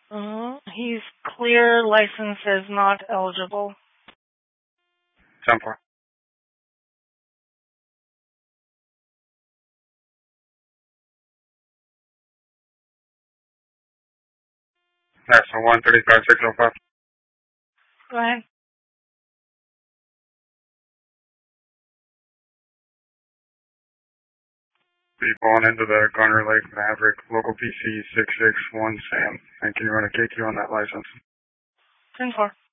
He's clear, license is not eligible. 10-4. National 135-605. Go ahead. Be pulling into the Garner Lake Maverick, local PC 661 Sam. And can you run a KQ on that license? 10-4.